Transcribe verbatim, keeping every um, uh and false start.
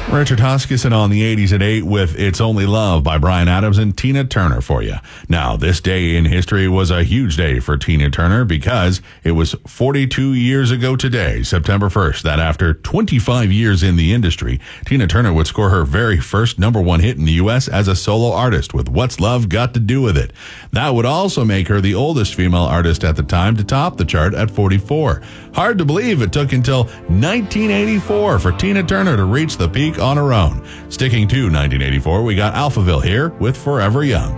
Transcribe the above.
Richard Huskisson on the eighties at eight with It's Only Love by Bryan Adams and Tina Turner for you. Now, this day in history was a huge day for Tina Turner because it was forty-two years ago today, September first, that after twenty-five years in the industry, Tina Turner would score her very first number one hit in the U S as a solo artist with What's Love Got to Do With It. That would also make her the oldest female artist at the time to top the chart at forty-four. Hard to believe it took until nineteen eighty-four for Tina Turner to reach the peak on her own. Sticking to nineteen eighty-four, we got Alphaville here with Forever Young.